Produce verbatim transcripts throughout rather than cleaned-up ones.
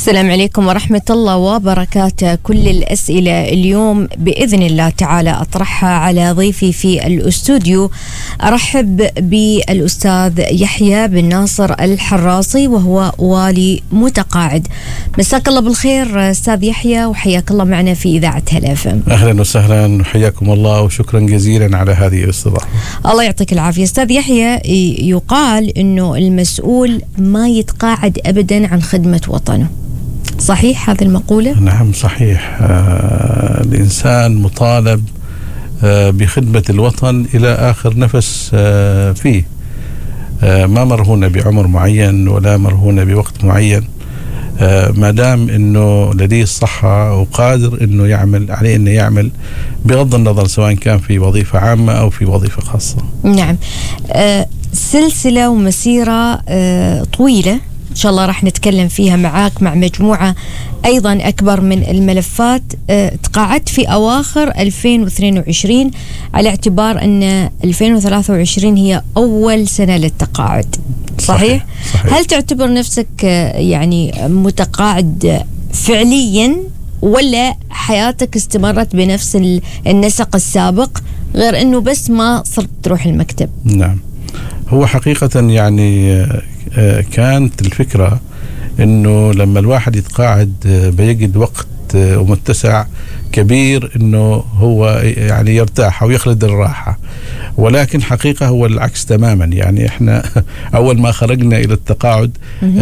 السلام عليكم ورحمة الله وبركاته. كل الأسئلة اليوم بإذن الله تعالى أطرحها على ضيفي في الاستوديو. أرحب بالأستاذ يحيى بن ناصر الحراصي وهو والي متقاعد. مساك الله بالخير أستاذ يحيى وحياك الله معنا في إذاعة هلا اف ام. أهلا وسهلا وحياكم الله وشكرا جزيلا على هذه الاستضافة. الله يعطيك العافية. أستاذ يحيى، يقال أنه المسؤول ما يتقاعد أبدا عن خدمة وطنه، صحيح هذه المقولة؟ نعم صحيح. آه الإنسان مطالب آه بخدمة الوطن إلى آخر نفس آه فيه. آه ما مرهون بعمر معين ولا مرهون بوقت معين. آه ما دام أنه لديه الصحة وقادر أنه يعمل، عليه أنه يعمل بغض النظر سواء كان في وظيفة عامة أو في وظيفة خاصة. نعم. آه سلسلة ومسيرة آه طويلة إن شاء الله راح نتكلم فيها معاك مع مجموعة أيضا أكبر من الملفات. أه تقاعدت في أواخر ألفين واثنين وعشرين على اعتبار أن ألفين وثلاثة وعشرين هي أول سنة للتقاعد، صحيح؟ صحيح, صحيح. هل تعتبر نفسك يعني متقاعد فعليا ولا حياتك استمرت بنفس النسق السابق غير أنه بس ما صرت تروح المكتب؟ نعم، هو حقيقة يعني كانت الفكرة انه لما الواحد يتقاعد بيجد وقت ومتسع كبير انه هو يعني يرتاح او يخلد الراحة، ولكن حقيقة هو العكس تماما. يعني احنا اول ما خرجنا الى التقاعد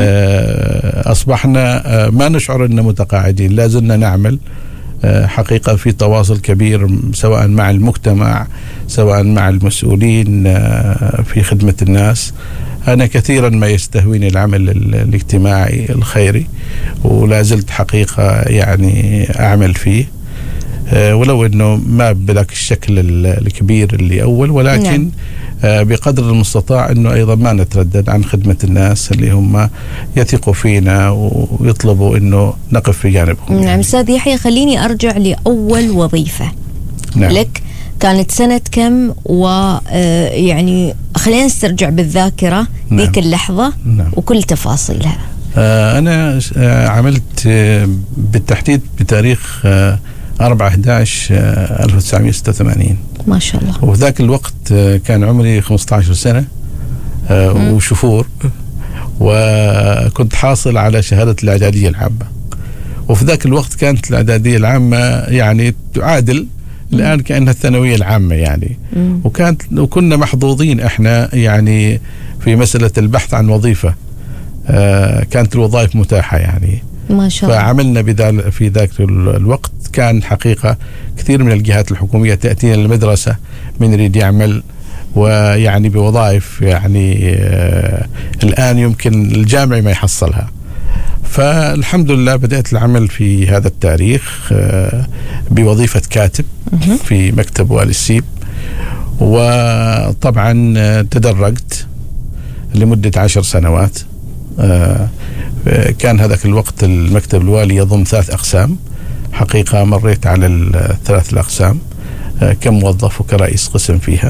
اصبحنا ما نشعر اننا متقاعدين، لا زلنا نعمل حقيقة في تواصل كبير سواء مع المجتمع سواء مع المسؤولين في خدمة الناس. أنا كثيرا ما يستهويني العمل الاجتماعي الخيري ولا زلت حقيقة يعني أعمل فيه، ولو أنه ما بذاك الشكل الكبير اللي أول، ولكن نعم. بقدر المستطاع أنه أيضا ما نتردد عن خدمة الناس اللي هم يثقوا فينا ويطلبوا أنه نقف في جانبهم. نعم أستاذ يحيى، خليني أرجع لأول وظيفة نعم. لك كانت سنة كم؟ ويعني خلينا نسترجع بالذاكرة نعم. ذيك اللحظة نعم. وكل تفاصيلها. آه أنا آه عملت آه بالتحديد بتاريخ آه أربعة أحد عشر ألف وتسعمائة وستة وثمانين. ما شاء الله. وفي ذاك الوقت آه كان عمري خمسة عشر سنة آه وشهور، وكنت حاصل على شهادة الإعدادية العامة. وفي ذاك الوقت كانت الإعدادية العامة يعني تعادل الآن كأنها الثانوية العامة يعني. مم. وكانت وكنا محظوظين احنا يعني في مسألة البحث عن وظيفة. آه كانت الوظائف متاحة يعني ما شاء الله. فعملنا بذل في ذاك الوقت كان حقيقة كثير من الجهات الحكومية تأتينا المدرسة من يريد يعمل ويعني بوظائف يعني آه الآن يمكن الجامعي ما يحصلها. فالحمد لله بدأت العمل في هذا التاريخ بوظيفة كاتب في مكتب والي السيب، وطبعا تدرجت لمدة عشر سنوات. كان هذاك الوقت المكتب الوالي يضم ثلاث أقسام، حقيقة مريت على الثلاث الأقسام كموظف وكرئيس قسم فيها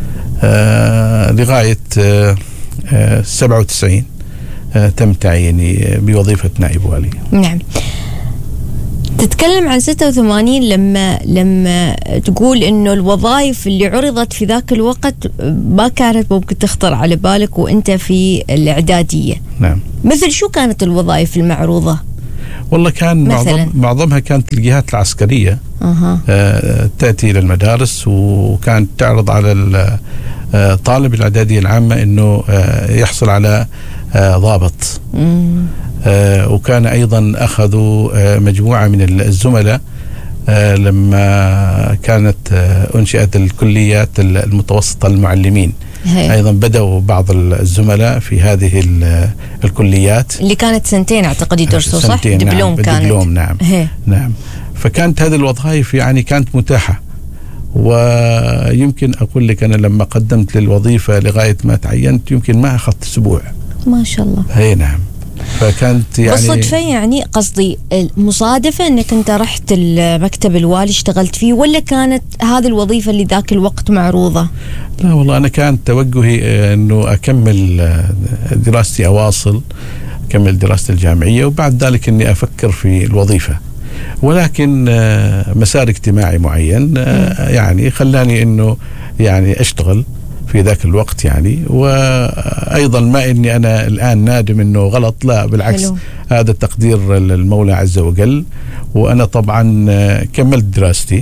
لغاية سبعة وتسعين تم تعييني بوظيفة نائب والي. نعم. تتكلم عن ستة وثمانين لما لما تقول إنه الوظائف اللي عرضت في ذاك الوقت ما كانت ممكن تخطر على بالك وأنت في الإعدادية. نعم. مثل شو كانت الوظائف المعروضة؟ والله كان معظم معظمها كانت الجهات العسكرية. أه. آه تأتي إلى المدارس وكانت تعرض على طالب الإعدادية العامة إنه آه يحصل على آه ضابط. آه وكان أيضا أخذوا آه مجموعة من الزملاء آه لما كانت آه أنشئت الكليات المتوسطة للمعلمين. هي. أيضا بدأوا بعض الزملاء في هذه الكليات اللي كانت سنتين أعتقد يدرسوا، صح؟ دبلوم. نعم. كانت دبلوم نعم. هي. نعم. فكانت هذه الوظائف يعني كانت متاحة، ويمكن أقول لك أنا لما قدمت للوظيفة لغاية ما تعينت يمكن ما أخذت أسبوع. ما شاء الله. هي نعم. فكانت يعني بالصدفة يعني قصدي مصادفة أنك أنت رحت المكتب الوالي اشتغلت فيه، ولا كانت هذه الوظيفة اللي ذاك الوقت معروضة؟ لا والله أنا كان توجهي أنه أكمل دراستي أواصل كمل دراستي الجامعية، وبعد ذلك أني أفكر في الوظيفة. ولكن مسار اجتماعي معين يعني خلاني أنه يعني أشتغل في ذاك الوقت يعني. وأيضا ما إني أنا الآن نادم إنه غلط، لا بالعكس، حلو. هذا تقدير المولى عز وجل. وأنا طبعا كملت دراستي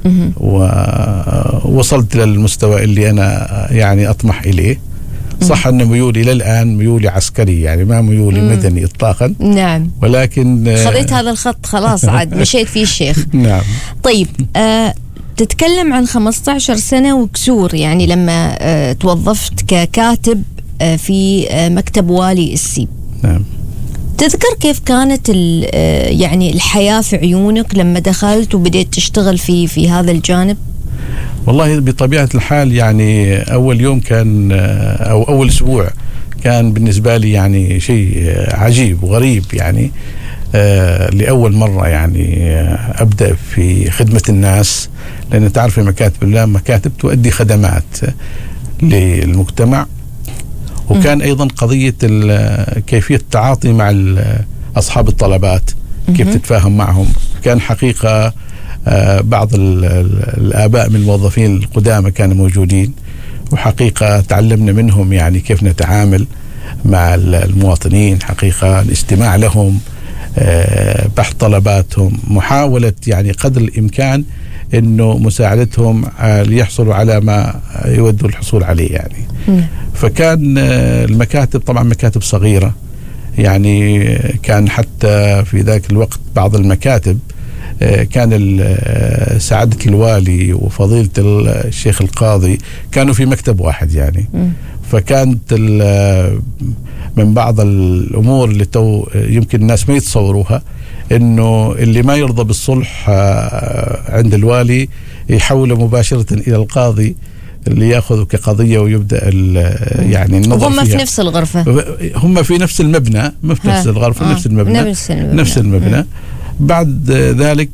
ووصلت للمستوى اللي أنا يعني أطمح إليه. صح أن ميولي إلى الآن ميولي عسكري يعني ما ميولي مم. مدني إطلاقا. نعم. ولكن خذيت هذا الخط خلاص عاد مشيت فيه الشيخ. نعم. طيب آه تتكلم عن خمسة عشر سنة وكسور يعني لما آه توظفت ككاتب آه في آه مكتب والي السيب. نعم. تذكر كيف كانت آه يعني الحياة في عيونك لما دخلت وبديت تشتغل في في هذا الجانب؟ والله بطبيعة الحال يعني أول يوم كان أو أول أسبوع كان بالنسبة لي يعني شيء عجيب وغريب يعني. آه لأول مرة يعني أبدأ في خدمة الناس، لأن تعرف مكاتب الله مكاتب تؤدي خدمات للمجتمع. وكان أيضا قضية كيفية التعاطي مع أصحاب الطلبات، كيف تتفاهم معهم. كان حقيقة آه بعض الآباء من الموظفين القدامى كانوا موجودين، وحقيقة تعلمنا منهم يعني كيف نتعامل مع المواطنين، حقيقة الاستماع لهم، آه بحث طلباتهم، محاولة يعني قدر الإمكان إنه مساعدتهم آه ليحصلوا على ما يودوا الحصول عليه يعني. م. فكان آه المكاتب طبعا مكاتب صغيرة يعني. كان حتى في ذاك الوقت بعض المكاتب كان سعادة الوالي وفضيلة الشيخ القاضي كانوا في مكتب واحد يعني. م. فكانت من بعض الأمور اللي تو يمكن الناس ما يتصوروها إنه اللي ما يرضى بالصلح عند الوالي يحوله مباشرة إلى القاضي اللي يأخذه كقضية ويبدأ يعني النظر هم فيها. في نفس الغرفة، هم في نفس المبنى، مو في نفس الغرفة، آه. نفس المبنى نفس المبنى, نفس المبنى. م. بعد ذلك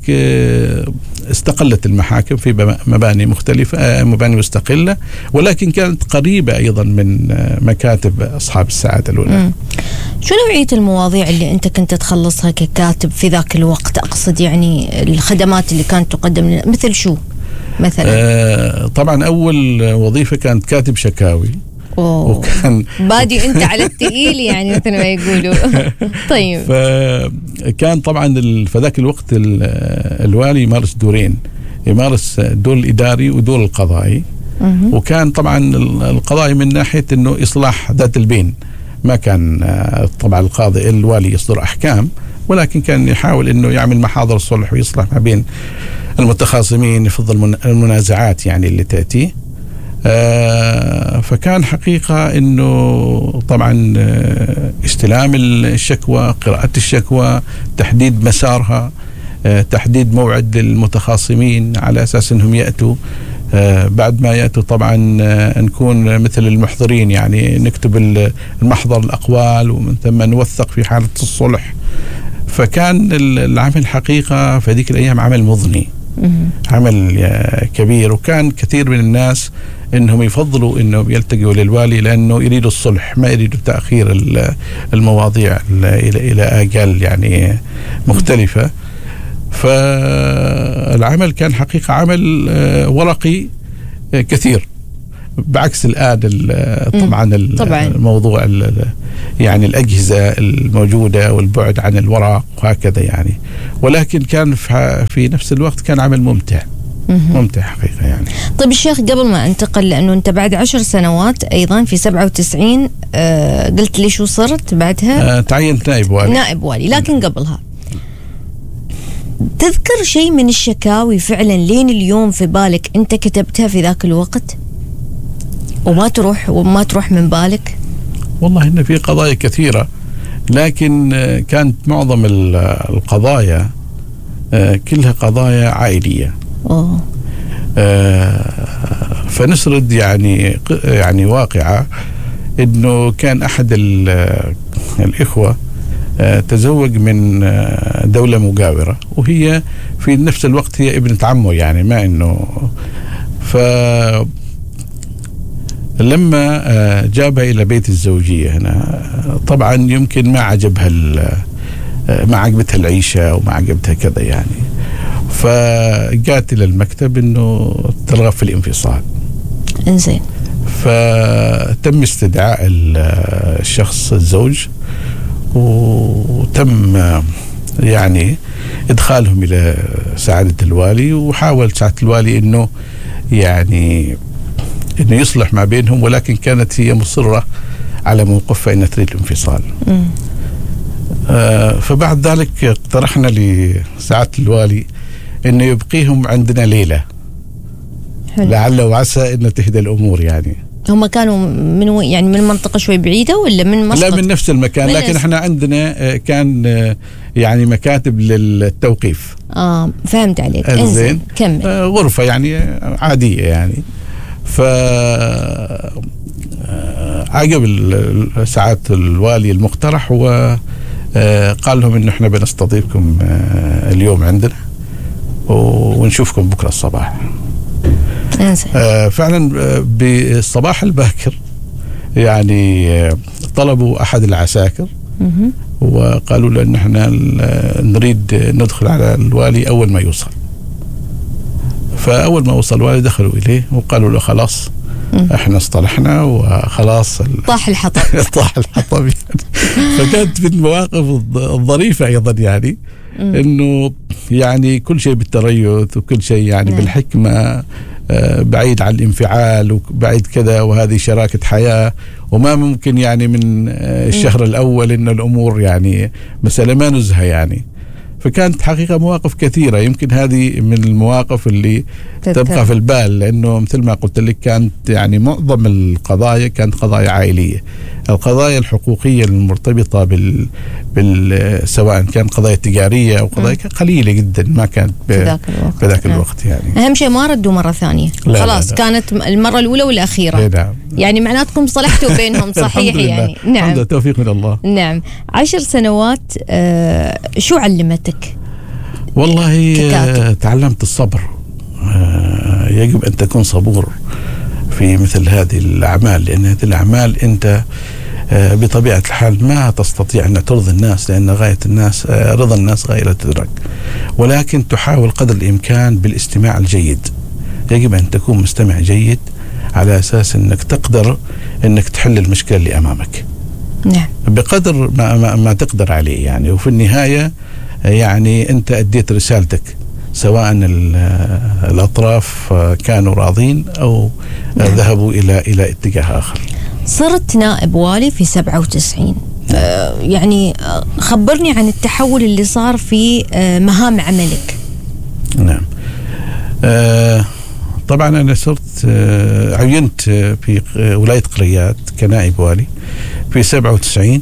استقلت المحاكم في مباني مختلفة، مباني مستقلة، ولكن كانت قريبة أيضا من مكاتب أصحاب السعادة الأولى. شو نوعية المواضيع اللي أنت كنت تخلصها ككاتب في ذاك الوقت؟ أقصد يعني الخدمات اللي كانت تقدم لنا مثل شو مثلا؟ آه طبعا أول وظيفة كانت كاتب شكاوي. أوه. وكان بادي انت على الثقيل يعني مثل ما يقولوا. طيب. فكان طبعا في ذاك الوقت الوالي يمارس دورين، يمارس الدور الاداري والدور القضائي. وكان طبعا القضائي من ناحيه انه اصلاح ذات البين، ما كان طبعا القاضي الوالي يصدر احكام، ولكن كان يحاول انه يعمل محاضر صلح ويصلح ما بين المتخاصمين، يفضل المنازعات يعني اللي تاتي. آه فكان حقيقة أنه طبعا آه استلام الشكوى، قراءة الشكوى، تحديد مسارها، آه تحديد موعد للمتخاصمين على أساس أنهم يأتوا. آه بعد ما يأتوا طبعا آه نكون مثل المحضرين يعني نكتب المحضر الأقوال ومن ثم نوثق في حالة الصلح. فكان العمل حقيقة في هذيك الأيام عمل مضني، عمل كبير. وكان كثير من الناس انهم يفضلوا انهم يلتجئوا للوالي لانه يريدوا الصلح، ما يريدوا تاخير المواضيع الى الى اجال يعني مختلفه. فالعمل كان حقيقه عمل ورقي كثير، بعكس الآن طبعا, طبعا الموضوع يعني الأجهزة الموجودة والبعد عن الورق وهكذا يعني. ولكن كان في نفس الوقت كان عمل ممتع ممتع حقيقة يعني. طيب الشيخ، قبل ما انتقل، لأنه أنت بعد عشر سنوات أيضا في سبعة وتسعين آه قلت لي شو صرت بعدها؟ آه تعينت نائب والي. نائب والي، لكن قبلها تذكر شيء من الشكاوي فعلا لين اليوم في بالك أنت كتبتها في ذاك الوقت وما تروح وما تروح من بالك؟ والله إن في قضايا كثيرة، لكن كانت معظم القضايا كلها قضايا عائلية. أوه. فنسرد يعني يعني واقعة إنه كان أحد الإخوة تزوج من دولة مجاورة، وهي في نفس الوقت هي ابنة عمه يعني، ما إنه ف لما جابها إلى بيت الزوجية هنا، طبعا يمكن ما عجبها ما عجبتها العيشة وما عجبتها كذا يعني، فجاءت إلى المكتب إنه ترغب في الانفصال. إنزين. فتم استدعاء الشخص الزوج، وتم يعني إدخالهم إلى سعادة الوالي، وحاول سعادة الوالي إنه يعني إنه يصلح ما بينهم، ولكن كانت هي مصرة على موقفها إنها تريد الانفصال. آه فبعد ذلك اقترحنا لسعادة الوالي إنه يبقيهم عندنا ليلة، حلو. لعل وعسى إنه تهدى الأمور يعني. هم كانوا من يعني من منطقة شوي بعيدة ولا من مسقط؟ لا، من نفس المكان، لكن احنا عندنا كان يعني مكاتب للتوقيف. اه فهمت عليك. انزين كمل. غرفة يعني عادية يعني. ف عجب سعادة الوالي المقترح، وقال لهم انه احنا بنستضيفكم اليوم عندنا ونشوفكم بكرة الصباح. آه فعلا بالصباح الباكر يعني طلبوا أحد العساكر وقالوا له أن احنا نريد ندخل على الوالي أول ما يوصل. فأول ما وصل الوالي دخلوا إليه وقالوا له خلاص احنا اصطلحنا وخلاص طاح الحطب. طاح الحطب يعني. فكانت من المواقف الظريفة أيضا يعني انه يعني كل شيء بالتريث وكل شيء يعني بالحكمة، بعيد عن الانفعال وبعيد كذا، وهذه شراكة حياة، وما ممكن يعني من الشهر الأول إن الأمور يعني مسألة ما نزهة يعني. فكانت حقيقة مواقف كثيرة، يمكن هذه من المواقف اللي تذكر. تبقى في البال، لأنه مثل ما قلت لك كانت يعني معظم القضايا كانت قضايا عائلية. القضايا الحقوقية المرتبطة بال, بال... سواء كان قضايا تجارية أو قضايا قليلة جدا، ما كانت ب... بذاك الوقت, بذاك الوقت يعني. أهم شيء ما ردوا مرة ثانية، لا خلاص لا لا. كانت المرة الأولى والأخيرة. نعم. يعني معناتكم صلحتوا بينهم صحيح يعني. نعم. الحمد لله، توفيق من الله. نعم. عشر سنوات آه شو علمتك؟ والله ككاتب. تعلمت الصبر. آه يجب أن تكون صبور في مثل هذه الأعمال، لأن هذه الأعمال أنت بطبيعة الحال ما تستطيع أن ترضي الناس، لأن غاية الناس رضا الناس غاية لا تدرك، ولكن تحاول قدر الإمكان بالاستماع الجيد. يجب أن تكون مستمع جيد على أساس أنك تقدر أنك تحل المشكلة اللي أمامك. نعم. بقدر ما, ما, ما تقدر عليه يعني. وفي النهاية يعني أنت أديت رسالتك، سواء الأطراف كانوا راضين أو نعم. ذهبوا إلى إلى اتجاه آخر. صرت نائب والي في سبعة وتسعين، يعني خبرني عن التحول اللي صار في مهام عملك. نعم. آه طبعا أنا صرت آه عينت في ولاية قريات كنائب والي في سبعة وتسعين،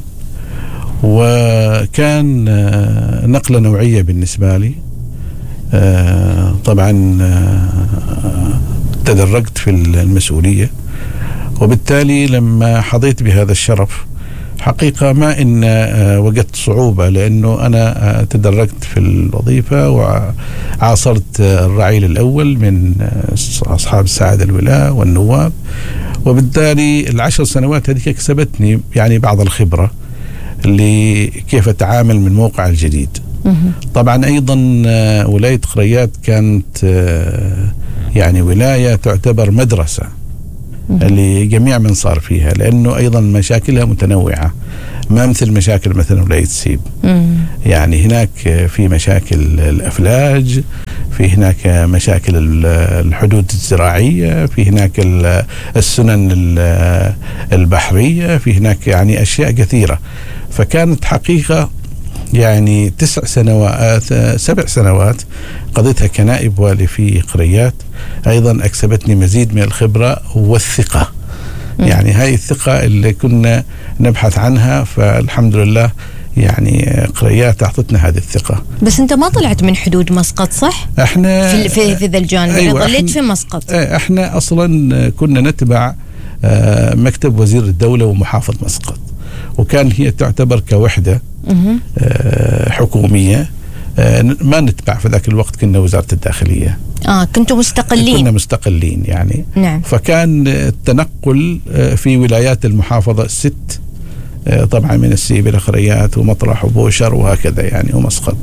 وكان آه نقلة نوعية بالنسبة لي. آه طبعا آه تدرجت في المسؤولية، وبالتالي لما حظيت بهذا الشرف حقيقة ما إن وجدت صعوبة، لأنه أنا تدرجت في الوظيفة وعاصرت الرعيل الأول من أصحاب السعادة الولاة والنواب، وبالتالي العشر سنوات هذه كسبتني يعني بعض الخبرة اللي كيف أتعامل من موقع الجديد. طبعا أيضا ولاية قريات كانت يعني ولاية تعتبر مدرسة لجميع من صار فيها، لأنه أيضا مشاكلها متنوعة، ما مثل مشاكل مثلا ولاية سيب. يعني هناك في مشاكل الأفلاج، في هناك مشاكل الحدود الزراعية، في هناك السنن البحرية، في هناك يعني أشياء كثيرة. فكانت حقيقة يعني تسع سنوات سبع سنوات قضيتها كنائب والي في قريات، أيضا أكسبتني مزيد من الخبرة والثقة. يعني هاي الثقة اللي كنا نبحث عنها، فالحمد لله يعني قريات أعطتنا هذه الثقة. بس أنت ما طلعت من حدود مسقط صح؟ احنا في في, في ذا الجانب. أيوة ظليت في مسقط. احنا أصلا كنا نتبع مكتب وزير الدولة ومحافظ مسقط، وكان هي تعتبر كوحدة حكومية، ما نتبع في ذاك الوقت كنا وزارة الداخلية. اه كنتوا مستقلين؟ كنا مستقلين يعني. نعم. فكان التنقل في ولايات المحافظة الست، طبعا من السيب إلى خريات ومطرح وبوشر وهكذا يعني ومسقط.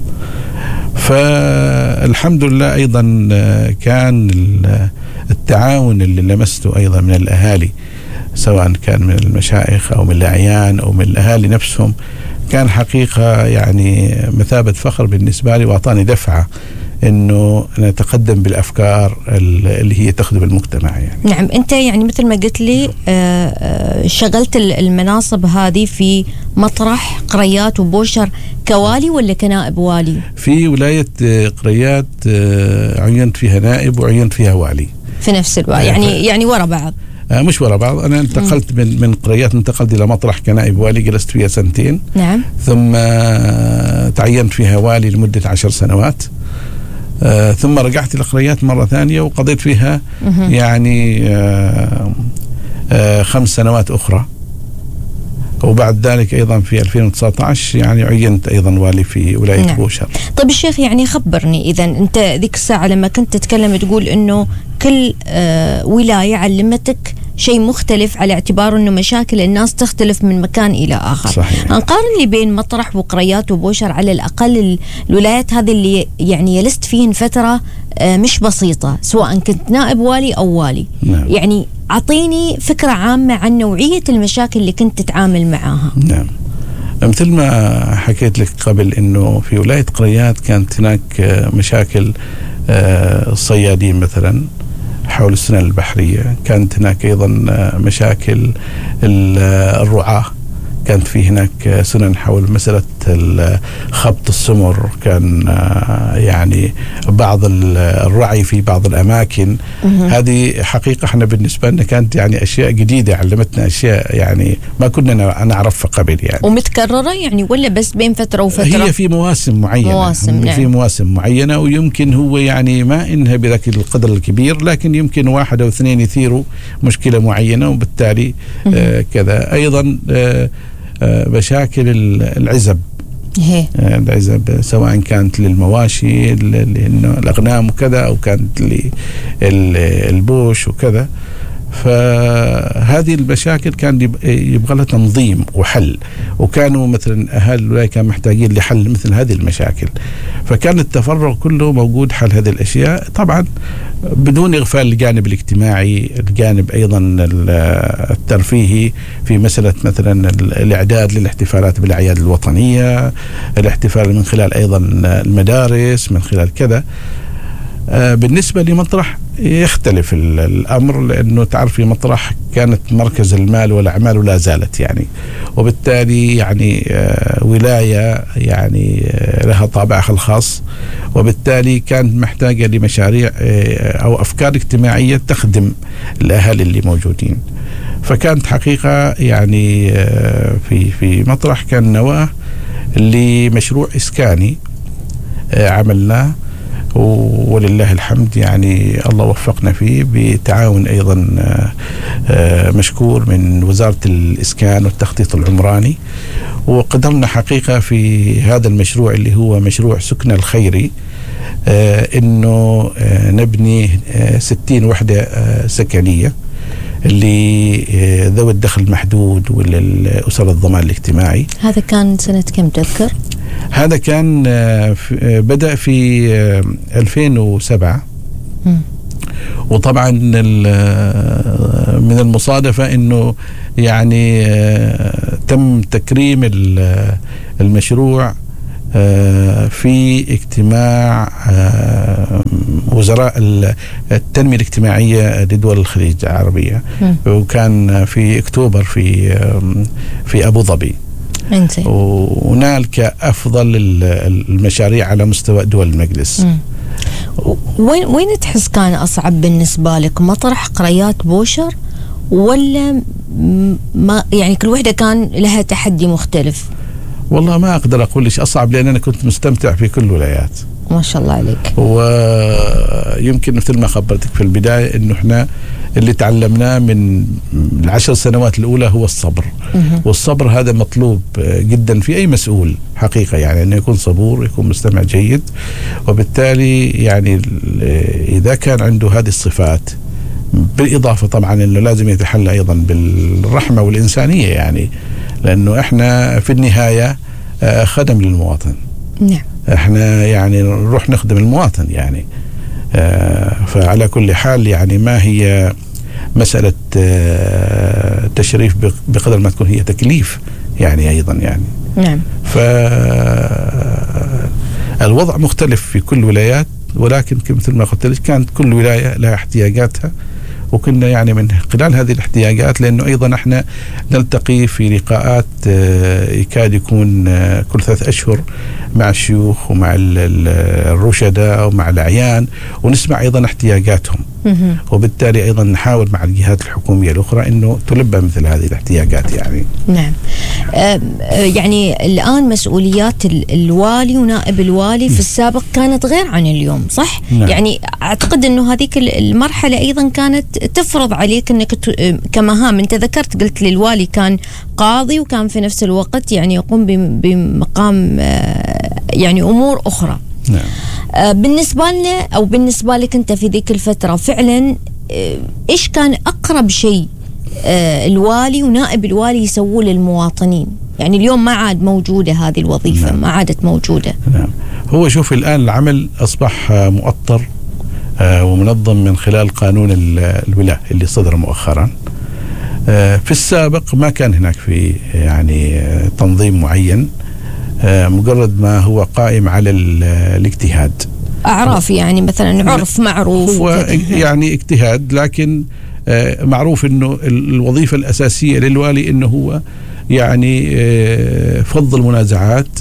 فالحمد لله أيضا كان التعاون اللي لمسته أيضا من الأهالي، سواء كان من المشايخ أو من الأعيان أو من الأهالي نفسهم، كان حقيقة يعني مثابة فخر بالنسبة لي، وأعطاني دفعة إنه نتقدم بالأفكار اللي هي تخدم المجتمع يعني. نعم. أنت يعني مثل ما قلت لي شغلت المناصب هذه في مطرح، قريات وبوشر كوالي ولا كنائب والي؟ في ولاية قريات عينت فيها نائب وعينت فيها والي في نفس الوقت يعني يعني ورا بعض؟ مش ورا بعض. أنا انتقلت من من قريات، انتقلت إلى مطرح كنائب والي، جلست فيها سنتين. نعم. ثم تعينت فيها والي لمدة عشر سنوات. آه ثم رجعت لقريات مرة ثانية وقضيت فيها مه. يعني آه آه خمس سنوات أخرى. وبعد ذلك أيضا في ألفين وتسعة عشر يعني عينت أيضا والي في ولاية نعم. بوشر. طيب الشيخ يعني خبرني، إذا أنت ذيك الساعة لما كنت تتكلم تقول إنه كل آه ولاية علمتك شيء مختلف، على اعتبار انه مشاكل الناس تختلف من مكان الى اخر. صحيح. نقارن لي بين مطرح وقريات وبوشر على الاقل الولايات هذه اللي يعني جلست فيهن فتره مش بسيطه، سواء كنت نائب والي او والي. نعم. يعني اعطيني فكره عامه عن نوعيه المشاكل اللي كنت تتعامل معاها. نعم. مثل ما حكيت لك قبل انه في ولايه قريات كانت هناك مشاكل الصيادين مثلا حول السنن البحرية، كانت هناك أيضا مشاكل الرعاة، كانت في هناك سنن حول مسألة خبط السمر، كان يعني بعض الرعي في بعض الأماكن. هذه حقيقة احنا بالنسبة لنا كانت يعني أشياء جديدة، علمتنا أشياء يعني ما كنا نعرفها قبل يعني. ومتكررة يعني ولا بس بين فترة وفترة؟ هي في مواسم معينة. مواسم نعم. في مواسم معينة، ويمكن هو يعني ما إنها بذاك القدر الكبير، لكن يمكن واحد أو اثنين يثيروا مشكلة معينة، وبالتالي آه كذا. أيضا آه مشاكل العزب. هي. العزب سواء كانت للمواشي للأغنام وكذا، أو كانت للبوش وكذا. فهذه المشاكل كان يبغى لها تنظيم وحل، وكانوا مثلا أهل الولاية كانوا محتاجين لحل مثل هذه المشاكل، فكان التفرغ كله موجود حل هذه الأشياء، طبعا بدون إغفال الجانب الاجتماعي، الجانب أيضا الترفيهي في مسألة مثلا الإعداد للاحتفالات بالأعياد الوطنية، الاحتفال من خلال أيضا المدارس، من خلال كذا. بالنسبة لمطرح يختلف الأمر، لأنه تعرفي مطرح كانت مركز المال والأعمال ولا زالت يعني، وبالتالي يعني ولاية يعني لها طابعها الخاص، وبالتالي كانت محتاجة لمشاريع أو أفكار اجتماعية تخدم الأهالي اللي موجودين. فكانت حقيقة يعني في في مطرح كان نواة لمشروع إسكاني عملناه، ولله الحمد يعني الله وفقنا فيه بتعاون أيضا مشكور من وزارة الإسكان والتخطيط العمراني، وقدرنا حقيقة في هذا المشروع اللي هو مشروع سكن الخيري إنه نبني ستين وحدة سكنية لذوي الدخل المحدود وللأسر الضمان الاجتماعي. هذا كان سنة كم تذكر؟ هذا كان بدأ في ألفين وسبعة. م. وطبعا من المصادفة انه يعني تم تكريم المشروع في اجتماع وزراء التنمية الاجتماعية لدول الخليج العربية، م. وكان في اكتوبر في في ابو ظبي، ونال كأفضل المشاريع على مستوى دول المجلس. م. وين وين تحس كان أصعب بالنسبة لك، مطرح قريات بوشر ولا ما يعني كل وحدة كان لها تحدي مختلف؟ والله ما أقدر أقول ليش أصعب، لأن أنا كنت مستمتع في كل الولايات. ما شاء الله عليك. ويمكن مثل ما خبرتك في البداية إنه إحنا اللي تعلمناه من العشر سنوات الأولى هو الصبر. والصبر هذا مطلوب جدا في أي مسؤول حقيقة، يعني أنه يكون صبور، يكون مستمع جيد. وبالتالي يعني إذا كان عنده هذه الصفات، بالإضافة طبعا أنه لازم يتحلى أيضا بالرحمة والإنسانية، يعني لأنه إحنا في النهاية خدم للمواطن. نعم. إحنا يعني نروح نخدم المواطن يعني. فعلى كل حال يعني ما هي مسألة تشريف بقدر ما تكون هي تكليف يعني أيضا يعني. نعم. فالوضع مختلف في كل ولايات، ولكن مثل ما قلت لك كانت كل ولاية لها احتياجاتها، وكنا يعني من خلال هذه الاحتياجات، لأنه أيضا احنا نلتقي في لقاءات يكاد يكون كل ثلاث أشهر مع الشيوخ ومع الرشداء ومع الأعيان، ونسمع أيضا احتياجاتهم. وبالتالي أيضا نحاول مع الجهات الحكومية الأخرى أنه تلبى مثل هذه الاحتياجات يعني. نعم. يعني الآن مسؤوليات الوالي ونائب الوالي في السابق كانت غير عن اليوم، صح؟ نعم. يعني أعتقد أنه هذيك المرحلة أيضا كانت تفرض عليك أنك كمهام. أنت ذكرت قلت لي الوالي كان قاضي، وكان في نفس الوقت يعني يقوم بمقام يعني أمور أخرى. نعم. بالنسبة لنا أو بالنسبة لك أنت في ذيك الفترة فعلا إيش كان أقرب شيء الوالي ونائب الوالي يسووه للمواطنين؟ يعني اليوم ما عاد موجودة هذه الوظيفة. نعم. ما عادت موجودة. نعم. هو شوف الآن العمل أصبح مؤطر ومنظم من خلال قانون الولاء اللي صدر مؤخرا. في السابق ما كان هناك في يعني تنظيم معين، مجرد ما هو قائم على الاجتهاد. أعراف يعني مثلا عرف معروف. هو يعني اجتهاد، لكن معروف أنه الوظيفة الأساسية للوالي أنه هو يعني فض المنازعات،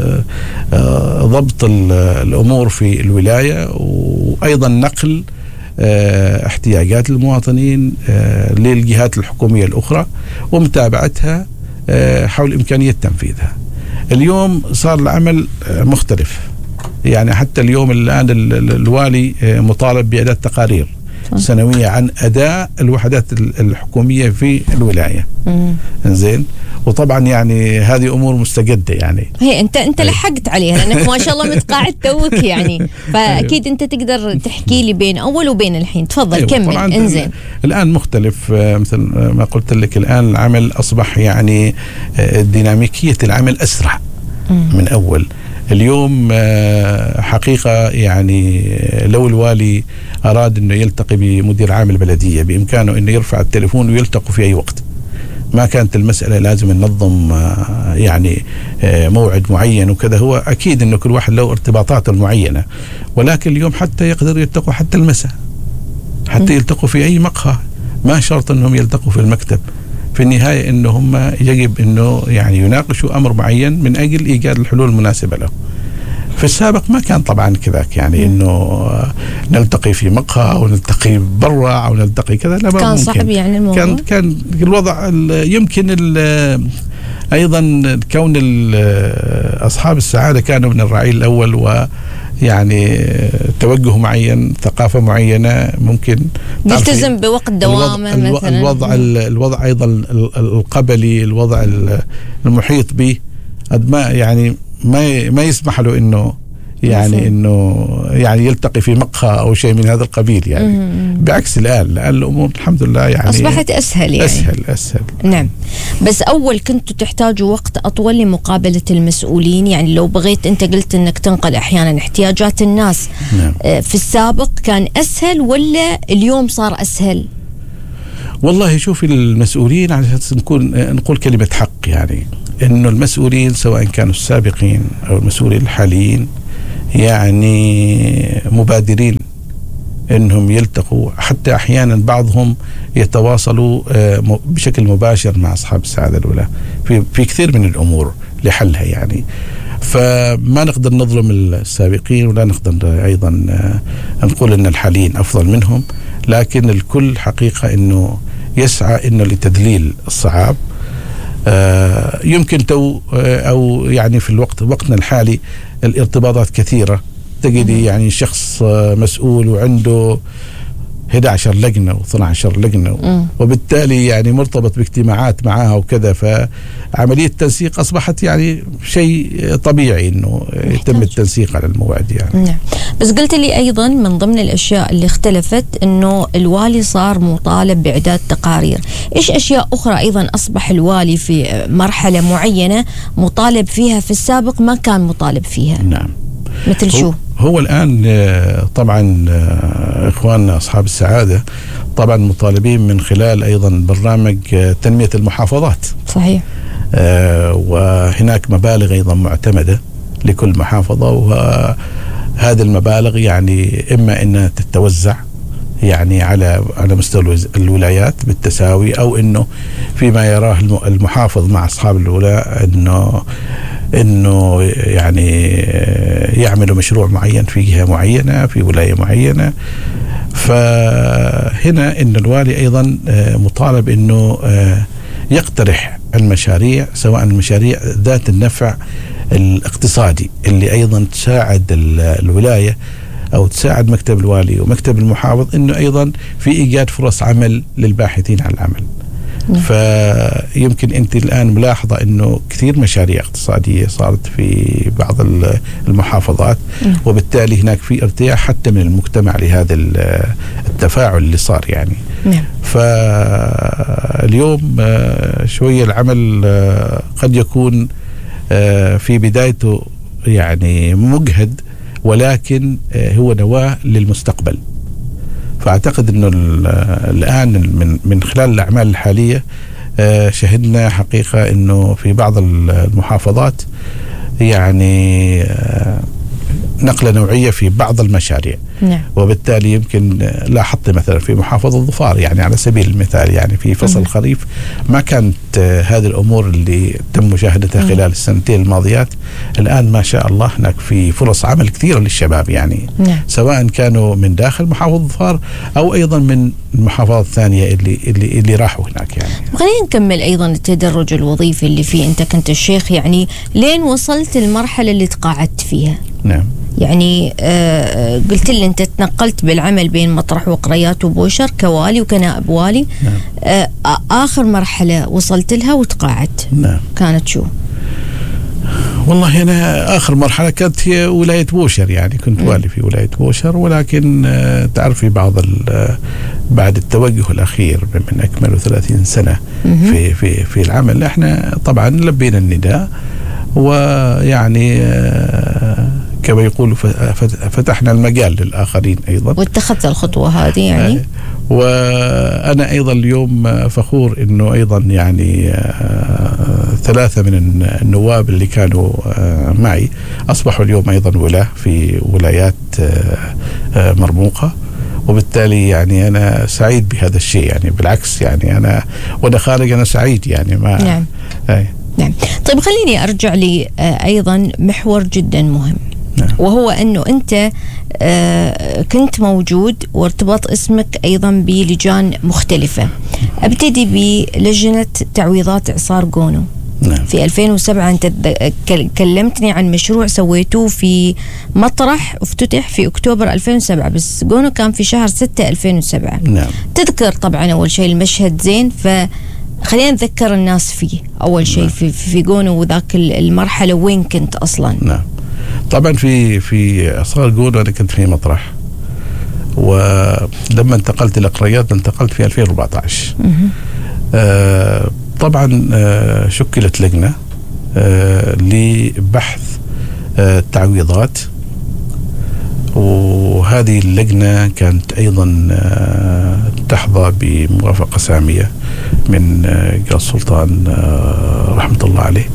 ضبط الأمور في الولاية، وأيضا نقل احتياجات المواطنين للجهات الحكومية الأخرى ومتابعتها حول إمكانية تنفيذها. اليوم صار العمل مختلف، يعني حتى اليوم الآن الوالي مطالب بإعداد تقارير سنوية عن أداء الوحدات الحكومية في الولاية. زين. وطبعا يعني هذه أمور مستجدة يعني. هي أنت أنت لحقت عليها لأنك ما شاء الله متقاعد توك يعني، فأكيد أنت تقدر تحكي لي بين أول وبين الحين. تفضل. أيوة. كمل. إنزين. الآن مختلف، مثل ما قلت لك الآن العمل أصبح يعني ديناميكية العمل أسرع من أول. اليوم حقيقة يعني لو الوالي أراد أنه يلتقي بمدير عام البلدية بإمكانه أنه يرفع التليفون ويلتقوا في أي وقت. ما كانت المسألة لازم ننظم يعني موعد معين وكذا. هو أكيد أنه كل واحد له ارتباطاته المعينة، ولكن اليوم حتى يقدر يلتقوا حتى المساء، حتى يلتقوا في أي مقهى، ما شرط أنهم يلتقوا في المكتب. في النهاية أنه هم يجب أنه يعني يناقشوا أمر معين من أجل إيجاد الحلول المناسبة له. في السابق ما كان طبعا كذاك، يعني أنه نلتقي في مقهى أو نلتقي برا أو نلتقي كذا، لا كان صعب يعني الموضوع. كان كان الوضع يمكن أيضا كون أصحاب السعادة كانوا من الرعيل الأول، و يعني توجه معين، ثقافة معينة، ممكن يلتزم بوقت دوامه الوضع مثلا. الوضع, الوضع أيضا القبلي، الوضع المحيط به ما يعني ما ما يسمح له إنه يعني مفهوم. إنه يعني يلتقي في مقهى أو شيء من هذا القبيل يعني. مم. بعكس الآن الآن الأمور الحمد لله يعني أصبحت أسهل يعني. أسهل أسهل. نعم. بس أول كنتوا تحتاجوا وقت أطول لمقابلة المسؤولين، يعني لو بغيت أنت قلت أنك تنقل أحيانا احتياجات الناس. نعم. في السابق كان أسهل ولا اليوم صار أسهل؟ والله شوفي المسؤولين عشان نكون نقول كلمة حق، يعني إنه المسؤولين سواء كانوا السابقين أو المسؤولين الحاليين يعني مبادرين انهم يلتقوا، حتى احيانا بعضهم يتواصلوا بشكل مباشر مع اصحاب السعاده الاولى في في كثير من الامور لحلها يعني. فما نقدر نظلم السابقين ولا نقدر ايضا نقول ان الحاليين افضل منهم، لكن الكل حقيقه انه يسعى انه لتذليل الصعاب آه يمكن تو آه أو يعني في الوقت وقتنا الحالي الارتباطات كثيرة، تجدي يعني شخص آه مسؤول وعنده إحدى عشرة لجنة واثنتي عشرة لجنة، م. وبالتالي يعني مرتبط باجتماعات معها وكذا، فعملية التنسيق أصبحت يعني شيء طبيعي إنه يتم التنسيق على الموعد يعني. نعم. بس قلت لي أيضا من ضمن الأشياء اللي اختلفت إنه الوالي صار مطالب بإعداد تقارير، إيش أشياء أخرى أيضا أصبح الوالي في مرحلة معينة مطالب فيها في السابق ما كان مطالب فيها؟ نعم. مثل شو؟ هو الآن طبعا إخواننا أصحاب السعادة طبعا مطالبين من خلال أيضا برنامج تنمية المحافظات. صحيح. وهناك مبالغ أيضا معتمدة لكل محافظة، وهذه المبالغ يعني إما أنها تتوزع يعني على على مستوى الولايات بالتساوي، أو أنه فيما يراه المحافظ مع أصحاب الولاء أنه انه يعني يعملوا مشروع معين في جهة معينة في ولاية معينة. فهنا ان الوالي ايضا مطالب انه يقترح المشاريع، سواء المشاريع ذات النفع الاقتصادي اللي ايضا تساعد الولاية او تساعد مكتب الوالي ومكتب المحافظ انه ايضا في ايجاد فرص عمل للباحثين عن العمل. فيمكن أنت الآن ملاحظة أنه كثير مشاريع اقتصادية صارت في بعض المحافظات، وبالتالي هناك في ارتياح حتى من المجتمع لهذا التفاعل اللي صار يعني. فاليوم شوية العمل قد يكون في بدايته يعني مجهد، ولكن هو نواة للمستقبل. فأعتقد أنه الآن من من خلال الأعمال الحالية شهدنا حقيقة أنه في بعض المحافظات يعني نقلة نوعية في بعض المشاريع. نعم. وبالتالي يمكن لاحظت مثلا في محافظة ظفار يعني على سبيل المثال يعني في فصل الخريف ما كانت هذه الأمور اللي تم مشاهدتها خلال السنتين الماضيات. الآن ما شاء الله هناك في فرص عمل كثيرة للشباب يعني. نعم. سواء كانوا من داخل محافظة ظفار أو أيضا من المحافظات الثانية اللي اللي اللي راحوا هناك يعني. خلينا نكمل أيضا التدرج الوظيفي اللي فيه أنت كنت الشيخ، يعني لين وصلت المرحلة اللي تقاعدت فيها. نعم. يعني آه قلت لي أنت تنقلت بالعمل بين مطرح وقريات وبوشر كوالي وكنائب والي. نعم. آه آخر مرحلة وصلت لها وتقاعدت. نعم. كانت شو؟ والله أنا آخر مرحلة كانت هي ولاية بوشر، يعني كنت والي في ولاية بوشر، ولكن آه تعرفي بعض بعد التوجه الأخير من أكمل ثلاثين سنة في في في العمل، احنا طبعا لبينا النداء، ويعني آه كما يقولوا فتحنا المجال للآخرين أيضا، واتخذت الخطوة هذه يعني. وأنا أيضا اليوم فخور أنه أيضا يعني ثلاثة من النواب اللي كانوا معي أصبحوا اليوم أيضا ولاة في ولايات مرموقة، وبالتالي يعني أنا سعيد بهذا الشيء، يعني بالعكس يعني أنا وأنا خارج أنا سعيد يعني ما. نعم. أي. نعم. طيب خليني أرجع لي أيضا محور جدا مهم. نعم. وهو أنه أنت كنت موجود وارتبط اسمك أيضا بلجان مختلفة. أبتدي بلجنة تعويضات إعصار جونو. نعم. في ألفين وسبعة أنت كلمتني عن مشروع سويتوه في مطرح افتتح في أكتوبر ألفين وسبعة، بس جونو كان في شهر ستة ألفين وسبعة. نعم. تذكر طبعا أول شيء المشهد زين، فخلينا نذكر الناس فيه. أول شيء نعم. في في جونو وذاك المرحلة وين كنت أصلا؟ نعم. طبعا في في إعصار جونو أنا كنت في مطرح، ولما انتقلت إلى قريات انتقلت في ألفين وأربعة عشر. آه طبعا آه شكلت لجنة آه لبحث آه التعويضات، وهذه اللجنة كانت أيضا آه تحظى بموافقة سامية من آه السلطان آه رحمة الله عليه.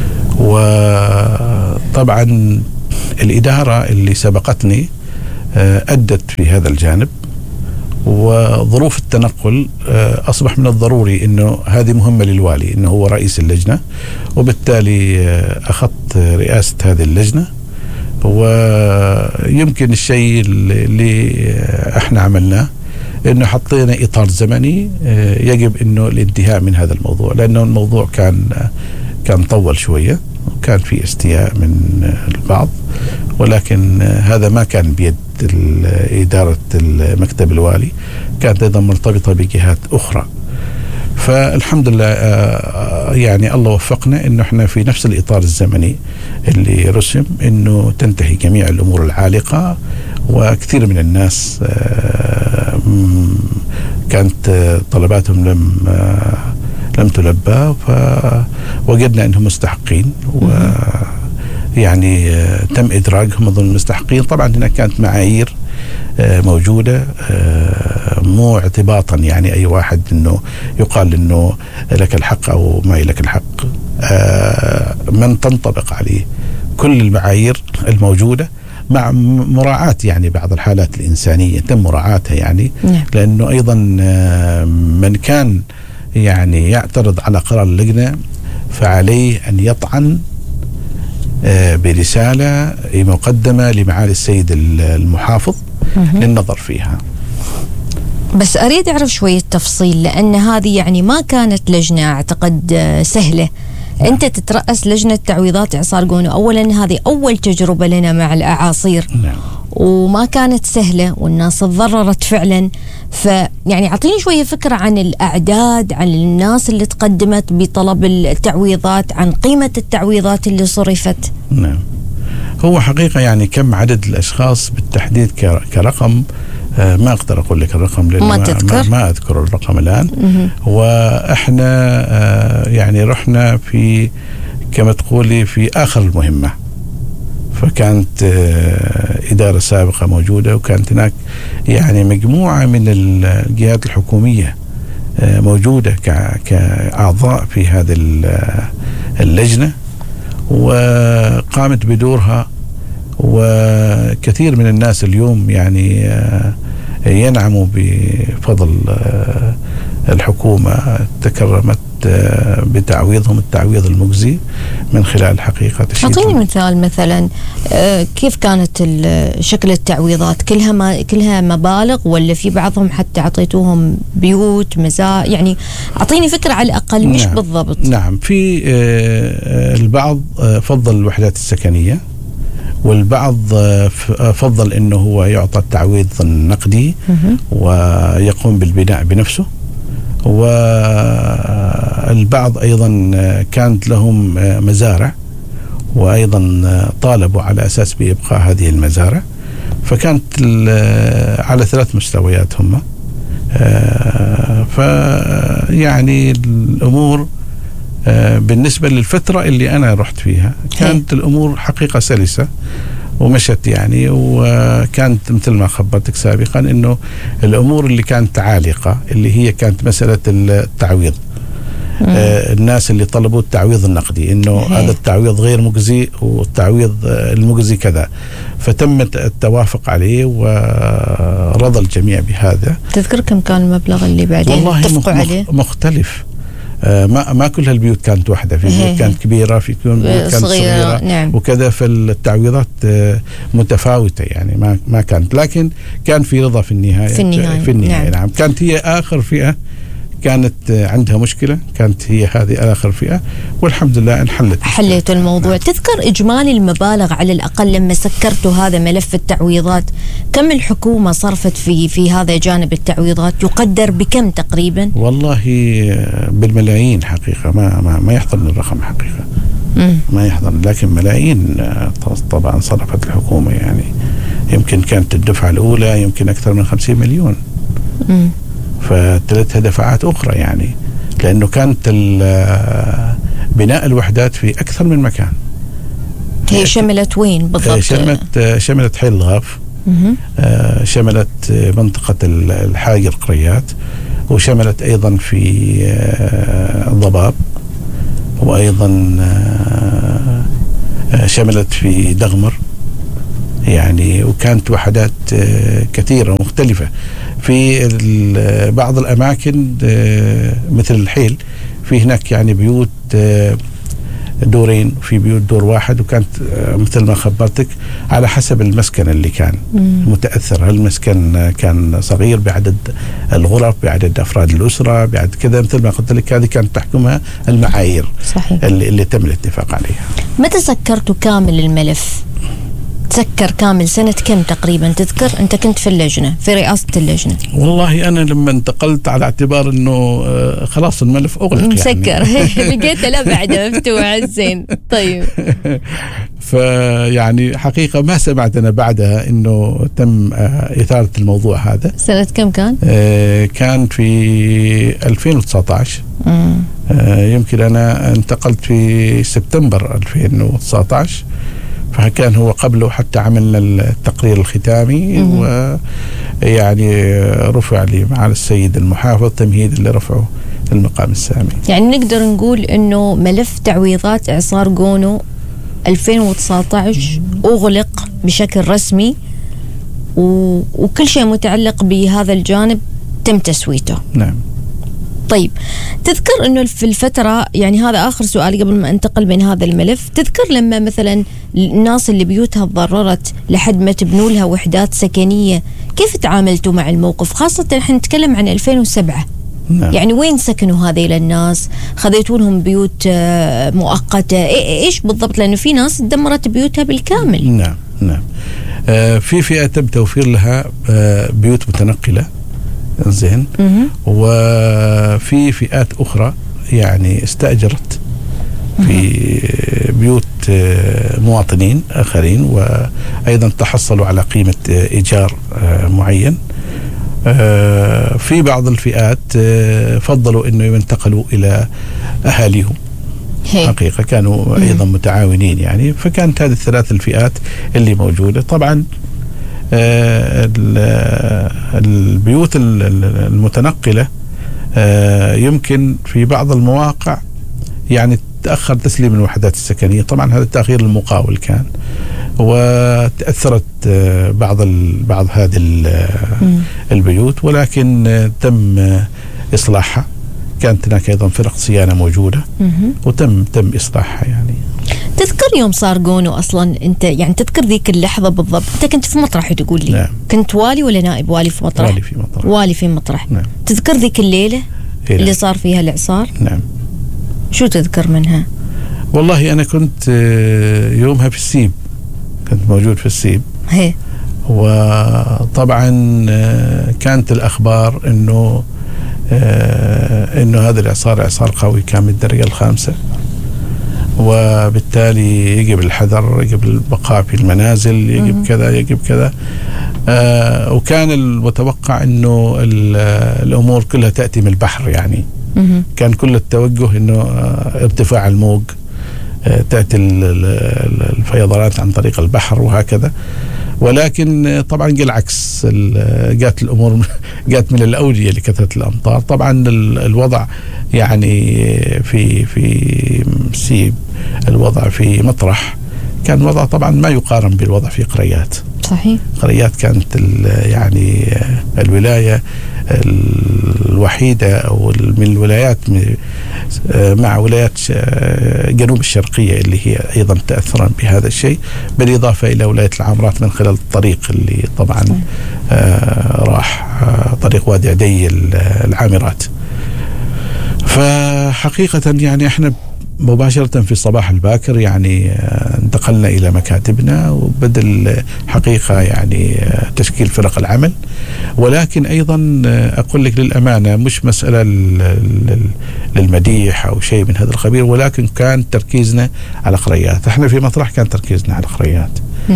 وطبعا الإدارة اللي سبقتني آه أدت في هذا الجانب، وظروف التنقل أصبح من الضروري أنه هذه مهمة للوالي أنه هو رئيس اللجنة، وبالتالي أخذت رئاسة هذه اللجنة. ويمكن الشيء اللي احنا عملناه انه حطينا اطار زمني يجب انه الانتهاء من هذا الموضوع، لانه الموضوع كان كان طول شويه وكان في استياء من البعض، ولكن هذا ما كان بيد إدارة المكتب الوالي، كانت أيضا مرتبطة بجهات أخرى. فالحمد لله يعني الله وفقنا إنه إحنا في نفس الإطار الزمني اللي رسم إنه تنتهي جميع الأمور العالقة، وكثير من الناس كانت طلباتهم لم لم تلبى، فوجدنا أنهم مستحقين ويعني تم إدراجهم ضمن المستحقين. طبعا هنا كانت معايير موجودة، مو اعتباطا يعني أي واحد أنه يقال أنه لك الحق أو ما لك الحق، من تنطبق عليه كل المعايير الموجودة مع مراعاة يعني بعض الحالات الإنسانية تم مراعاتها يعني، لأنه أيضا من كان يعني يعترض على قرار اللجنة فعليه أن يطعن برسالة مقدمة لمعالي السيد المحافظ للنظر فيها. بس أريد أعرف شوية تفصيل، لأن هذه يعني ما كانت لجنة أعتقد سهلة. نعم. أنت تترأس لجنة تعويضات إعصار جونو، أولا هذه أول تجربة لنا مع الأعاصير. نعم. وما كانت سهلة والناس تضررت فعلا، فيعني أعطيني شوية فكرة عن الأعداد، عن الناس اللي تقدمت بطلب التعويضات، عن قيمة التعويضات اللي صرفت. نعم، هو حقيقة يعني كم عدد الأشخاص بالتحديد كرقم آه ما أقدر أقول لك الرقم، لأنه ما, ما, ما أذكر الرقم الآن. م- وإحنا آه يعني رحنا في كما تقولي في آخر المهمة، فكانت آه إدارة سابقة موجودة، وكانت هناك يعني مجموعة من الجهات الحكومية آه موجودة كأعضاء في هذه اللجنة، وقامت بدورها. وكثير من الناس اليوم يعني آه ينعموا بفضل آه الحكومة، تكرمت آه بتعويضهم التعويض المجزي من خلال حقيقة. أعطيني مثال مثلا آه كيف كانت شكل التعويضات؟ كلها ما كلها مبالغ، ولا في بعضهم حتى أعطيتوهم بيوت مزا؟ يعني أعطيني فكرة على الأقل. مش نعم بالضبط. نعم، في آه البعض آه فضل الوحدات السكنية، والبعض فضل انه هو يعطى التعويض النقدي ويقوم بالبناء بنفسه، والبعض ايضا كانت لهم مزارع وايضا طالبوا على اساس بابقاء هذه المزارع، فكانت على ثلاث مستويات هم. فيعني الامور بالنسبة للفترة اللي أنا رحت فيها كانت الأمور حقيقة سلسة ومشت يعني، وكانت مثل ما خبرتك سابقا إنه الأمور اللي كانت عالقة اللي هي كانت مسألة التعويض. آه الناس اللي طلبوا التعويض النقدي إنه هذا التعويض غير مجزي والتعويض المجزي كذا، فتم التوافق عليه ورضى الجميع بهذا. تذكر كم كان المبلغ اللي بعدين اتفقوا عليه؟ مختلف. آه ما ما كل هالبيوت كانت واحدة، في بيوت كانت كبيرة، في بيوت كانت صغيرة, صغيرة نعم. وكذا، فالتعويضات آه متفاوتة يعني، ما ما كانت، لكن كان في رضا في النهاية. في النهاية, في النهاية نعم. نعم. كانت هي آخر فئة كانت عندها مشكلة، كانت هي هذه آخر فئة، والحمد لله انحلت حليت الموضوع. نعم. تذكر إجمالي المبالغ على الأقل لما سكرتوا هذا ملف التعويضات، كم الحكومة صرفت في في هذا جانب التعويضات؟ يقدر بكم تقريبا؟ والله بالملايين حقيقة، ما ما, ما يحضرني الرقم حقيقة. م. ما يحضرني، لكن ملايين طبعا صرفت الحكومة يعني، يمكن كانت الدفعة الأولى يمكن أكثر من خمسين مليون. م. فثلاثها دفعات أخرى يعني، لأنه كانت بناء الوحدات في أكثر من مكان. هي شملت وين بالضبط؟ شملت شملت حي الغاف، شملت منطقة الحاج القريات، وشملت أيضا في ضباب، وأيضا شملت في دغمر يعني، وكانت وحدات كثيرة ومختلفة. في بعض الأماكن مثل الحيل في هناك يعني بيوت دورين، في بيوت دور واحد، وكانت مثل ما خبرتك على حسب المسكن اللي كان مم. متأثر. هل المسكن كان صغير بعدد الغرف، بعدد أفراد الأسرة، بعد كذا، مثل ما قلت لك هذه كانت تحكمها المعايير صحيح. اللي, اللي تم الاتفاق عليها. متى سكرتوا كامل الملف؟ تسكر كامل سنة كم تقريبا تذكر؟ أنت كنت في اللجنة، في رئاسة اللجنة. والله أنا لما انتقلت على اعتبار أنه خلاص الملف أغلق مسكر يعني. لقيته لا بعده مفتوح الزين. طيب فيعني حقيقة ما سمعت أنا بعدها أنه تم إثارة الموضوع هذا. سنة كم كان؟ كان في ألفين وتسعة عشر. مم. يمكن أنا انتقلت في سبتمبر ألفين وتسعة عشر، فكان هو قبله حتى عملنا التقرير الختامي، ويعني رفع لي مع السيد المحافظ تمهيد اللي رفعه المقام السامي. يعني نقدر نقول انه ملف تعويضات اعصار جونو ألفين وتسعة عشر اغلق بشكل رسمي، و... وكل شيء متعلق بهذا الجانب تم تسويته. نعم. طيب تذكر انه في الفتره، يعني هذا اخر سؤال قبل ما انتقل من هذا الملف، تذكر لما مثلا الناس اللي بيوتها تضررت لحد ما تبنوا لها وحدات سكنيه، كيف تعاملتوا مع الموقف؟ خاصه احنا نتكلم عن ألفين وسبعة. نعم. يعني وين سكنوا هذه الناس؟ خذيتوا لهم بيوت مؤقته؟ ايش بالضبط؟ لانه في ناس دمرت بيوتها بالكامل. نعم نعم. آه في فئه تم توفير لها آه بيوت متنقله، زين، وفي فئات أخرى يعني استأجرت في بيوت مواطنين آخرين، وأيضا تحصلوا على قيمة إيجار معين. في بعض الفئات فضلوا أنه ينتقلوا إلى أهاليهم. حقيقة كانوا أيضا متعاونين يعني. فكانت هذه الثلاث الفئات اللي موجودة. طبعا البيوت المتنقلة يمكن في بعض المواقع يعني تأخر تسليم الوحدات السكنية. طبعا هذا التأخير المقاول كان، وتأثرت بعض بعض هذه البيوت، ولكن تم إصلاحها. كانت هناك أيضا فرق صيانة موجودة، وتم تم إصلاحها يعني. تذكر يوم صار جونو أصلا أنت، يعني تذكر ذيك اللحظة بالضبط؟ أنت كنت في مطرح تقول لي. نعم. كنت والي ولا نائب والي في مطرح؟ والي في مطرح. والي في مطرح. نعم. تذكر ذيك الليلة إيه اللي صار فيها الإعصار؟ نعم. شو تذكر منها؟ والله أنا كنت يومها في السيب، كنت موجود في السيب. هي. وطبعا كانت الأخبار إنه آه انه هذا الاعصار اعصار قوي، كان من الدرجه الخامسه، وبالتالي يجب الحذر، يجب البقاء في المنازل، يجب كذا يجب كذا. آه وكان المتوقع انه الامور كلها تاتي من البحر يعني. مم. كان كل التوجه انه آه ارتفاع الموج، آه تاتي الفيضانات عن طريق البحر وهكذا. ولكن طبعا جاء العكس، جاءت الامور جاءت من الاوديه لكثره الامطار. طبعا الوضع يعني في في سيب، الوضع في مطرح كان وضع طبعا ما يقارن بالوضع في قريات. صحيح. قريات كانت يعني الولايه الوحيده او من الولايات مع ولايات جنوب الشرقيه اللي هي ايضا تاثرا بهذا الشيء، بالاضافه الى ولايه العامرات من خلال الطريق اللي طبعا آه راح آه طريق وادي عدي العامرات. فحقيقه يعني احنا مباشرة في الصباح الباكر يعني انتقلنا إلى مكاتبنا، وبدل حقيقة يعني تشكيل فرق العمل. ولكن أيضا أقول لك للأمانة مش مسألة للمديح أو شيء من هذا القبيل، ولكن كان تركيزنا على قريات. احنا في مطرح كان تركيزنا على قريات.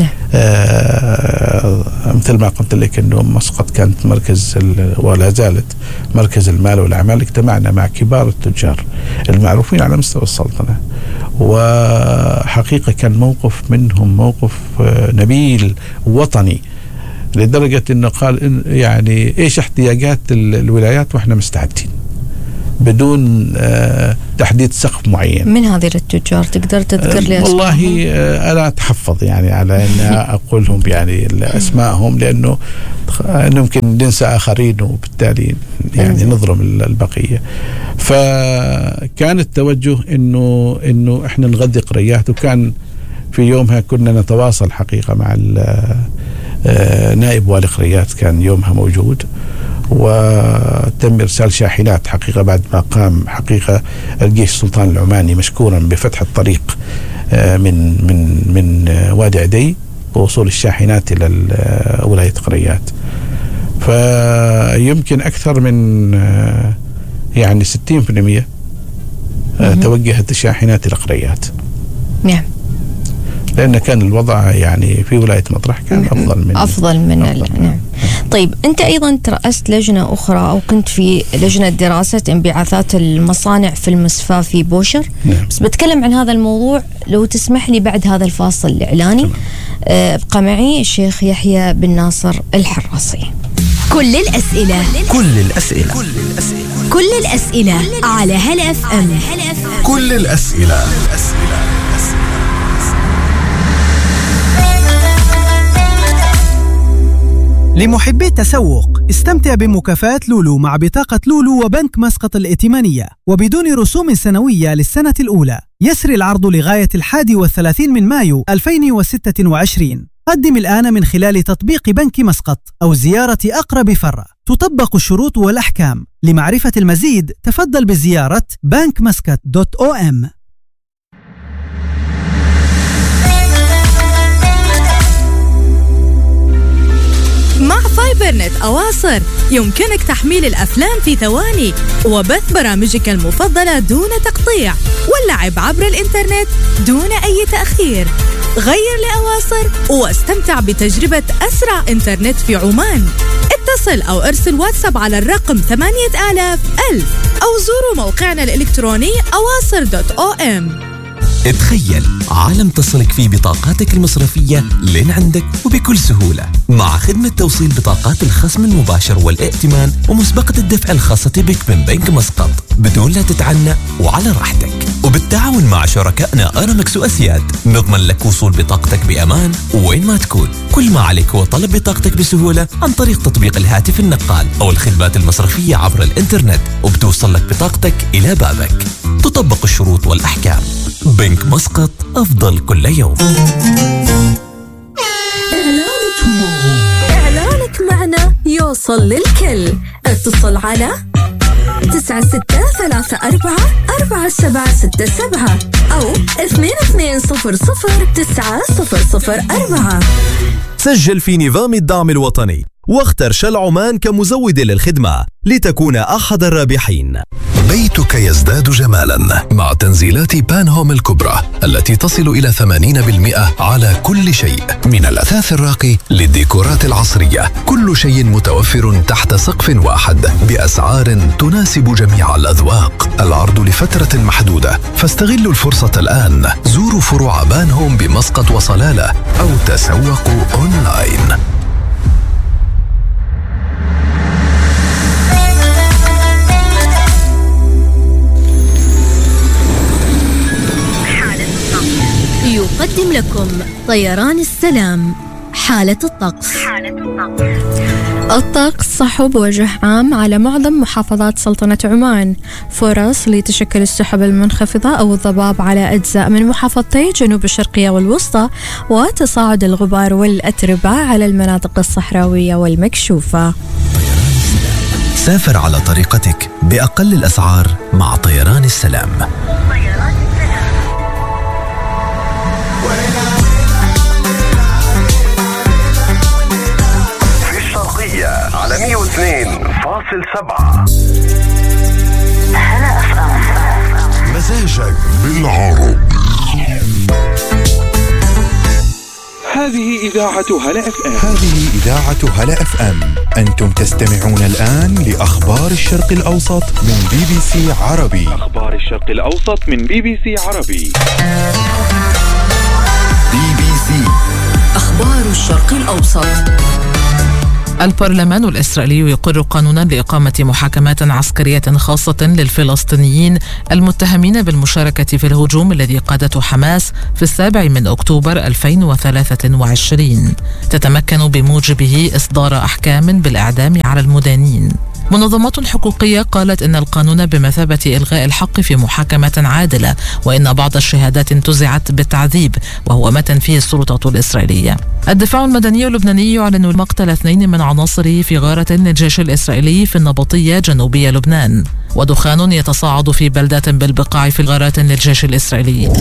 آه مثل ما قلت لك انه مسقط كانت مركز ولا زالت مركز المال والاعمال. اجتمعنا مع كبار التجار المعروفين على مستوى السلطنه، وحقيقه كان موقف منهم موقف نبيل وطني، لدرجه انه قال إن يعني ايش احتياجات الولايات واحنا مستعدين بدون آه تحديد سقف معين. من هذه التجار تقدر تذكر لي اسمائهم؟ والله آه انا اتحفظ يعني على ان اقولهم يعني اسمائهم، لانه ممكن ننسى آخرين وبالتالي يعني نظلم البقية. فكان التوجه إنه إنه إحنا نغذي قريات، وكان في يومها كنا نتواصل حقيقة مع نائب والي قريات، كان يومها موجود، وتم إرسال شاحنات حقيقة بعد ما قام حقيقة الجيش السلطان العماني مشكورا بفتح الطريق من من من وادي عدي ووصول الشاحنات إلى ولاية قريات. فيمكن أكثر من يعني ستين بالمئة توجهت الشاحنات إلى قريات. نعم. لأن كان الوضع يعني في ولاية مطرح كان أفضل من أفضل من أفضل. نعم. طيب أنت أيضا ترأست لجنة أخرى أو كنت في لجنة دراسة انبعاثات المصانع في المصفاة في بوشر. نعم. بس بتكلم عن هذا الموضوع لو تسمح لي بعد هذا الفاصل الإعلاني. أه ابقى معي الشيخ يحيى بن ناصر الحراسي. كل الأسئلة كل الأسئلة كل الأسئلة كل الأسئلة على هلا اف ام. كل الأسئلة. لمحبي التسوق، استمتع بمكافآت لولو مع بطاقة لولو وبنك مسقط الائتمانية وبدون رسوم سنوية للسنة الأولى. يسري العرض لغاية الحادي والثلاثين من مايو ألفين وستة وعشرين. قدم الآن من خلال تطبيق بنك مسقط أو زيارة أقرب فرع. تطبق الشروط والأحكام. لمعرفة المزيد تفضل بزيارة بنك مسقط دوت أو إم. مع فايبرنت أواصر يمكنك تحميل الأفلام في ثواني وبث برامجك المفضلة دون تقطيع واللعب عبر الإنترنت دون أي تأخير. غير لأواصر واستمتع بتجربة أسرع إنترنت في عمان. اتصل أو ارسل واتساب على الرقم ثمانية آلاف ألف أو زوروا موقعنا الإلكتروني أواصر دوت أو إم. تخيل عالم تصلك فيه بطاقاتك المصرفية لين عندك وبكل سهولة مع خدمة توصيل بطاقات الخصم المباشر والائتمان ومسبقة الدفع الخاصة بك من بنك مسقط بدون لا تتعنى وعلى راحتك. وبالتعاون مع شركائنا أرامكس وأسياد نضمن لك وصول بطاقتك بأمان وين ما تكون. كل ما عليك هو طلب بطاقتك بسهولة عن طريق تطبيق الهاتف النقال أو الخدمات المصرفية عبر الإنترنت وبتوصل لك بطاقتك إلى بابك. تطبق الشروط والأحكام. بنك مسقط أفضل كل يوم. إعلانك معنا يوصل للكل. اتصل على تسعة ستة ثلاثة أربعة أربعة سبعة ستة سبعة أو اثنين اثنين صفر صفر تسعة صفر صفر أربعة. سجل في نظام الدعم الوطني واختر شل عمان كمزود للخدمة لتكون أحد الرابحين. بيتك يزداد جمالا مع تنزيلات بان هوم الكبرى التي تصل إلى ثمانين بالمئة على كل شيء، من الأثاث الراقي للديكورات العصرية. كل شيء متوفر تحت سقف واحد بأسعار تناسب جميع الأذواق. العرض لفترة محدودة، فاستغلوا الفرصة الآن. زوروا فروع بان هوم بمسقط وصلالة أو تسوقوا أونلاين. يقدم لكم طيران السلام حالة الطقس. الطقس صحب وجه عام على معظم محافظات سلطنة عمان. فرص لتشكل السحب المنخفضة أو الضباب على أجزاء من محافظتي جنوب الشرقية والوسطى، وتصاعد الغبار والأتربة على المناطق الصحراوية والمكشوفة. سافر على طريقتك بأقل الأسعار مع طيران السلام. على مية واثنين فاصل سبعة هلا اف ام. مزاجك بالعرب. هذه إذاعة هلا اف ام. هذه إذاعة هلا اف ام. أنتم تستمعون الآن لأخبار الشرق الأوسط من بي بي سي عربي. أخبار الشرق الأوسط من بي بي سي عربي. بي بي سي أخبار الشرق الأوسط. البرلمان الإسرائيلي يقر قانونا لإقامة محاكمات عسكرية خاصة للفلسطينيين المتهمين بالمشاركة في الهجوم الذي قادته حماس في السابع من أكتوبر ألفين وثلاثة وعشرين. تتمكن بموجبه إصدار أحكام بالإعدام على المدانين. منظمات حقوقية قالت إن القانون بمثابة إلغاء الحق في محاكمة عادلة، وإن بعض الشهادات انتزعت بالتعذيب، وهو ما تنفيه السلطات الإسرائيلية. الدفاع المدني اللبناني يعلن مقتل اثنين من عناصره في غارة للجيش الإسرائيلي في النبطية جنوبية لبنان، ودخان يتصاعد في بلدات بالبقاع في غارات للجيش الإسرائيلي.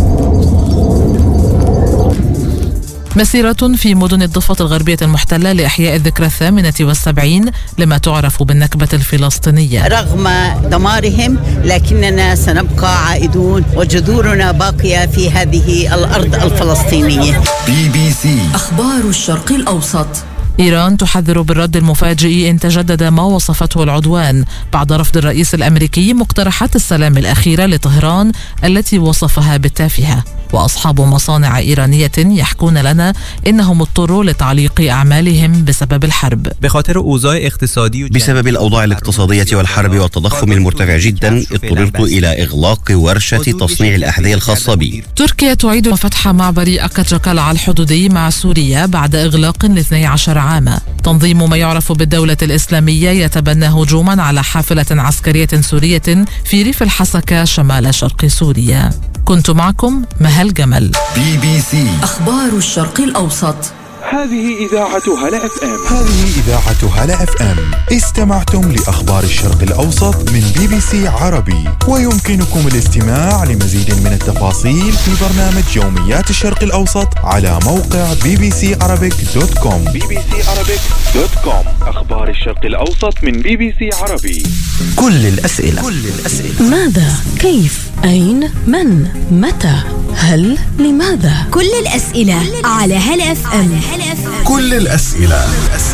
مسيرة في مدن الضفة الغربية المحتلة لإحياء الذكرى الثامنة والسبعين لما تعرف بالنكبة الفلسطينية. رغم دمارهم لكننا سنبقى عائدون وجذورنا باقية في هذه الأرض الفلسطينية. بي بي سي أخبار الشرق الأوسط. إيران تحذر بالرد المفاجئ إن تجدد ما وصفته العدوان بعد رفض الرئيس الأمريكي مقترحات السلام الأخيرة لطهران التي وصفها بالتافهة. وأصحاب مصانع إيرانية يحكون لنا إنهم اضطروا لتعليق أعمالهم بسبب الحرب. بسبب الأوضاع الاقتصادية والحرب والتضخم المرتفع جدا اضطررت إلى إغلاق ورشة تصنيع الأحذية الخاصة بي. تركيا تعيد فتح معبر أكاتشاكالا الحدودي مع سوريا بعد إغلاق لاثني عشر عاما. تنظيم ما يعرف بالدولة الإسلامية يتبنى هجوما على حافلة عسكرية سورية في ريف الحسكة شمال شرق سوريا. كنت معكم مهل جمل. بي بي سي أخبار الشرق الأوسط. هذه إذاعة هلا اف ام. هذه إذاعة هلا اف ام. استمعتم لأخبار الشرق الأوسط من بي بي سي عربي، ويمكنكم الاستماع لمزيد من التفاصيل في برنامج يوميات الشرق الأوسط على موقع بي بي سي عربيك دوت كوم. بي بي سي عربيك دوت كوم. أخبار الشرق الأوسط من بي بي سي عربي. كل الأسئلة كل الأسئلة ماذا؟ كيف؟ أين؟ من؟ متى؟ هل؟ لماذا؟ كل الأسئلة على هلا اف ام. كل الأسئلة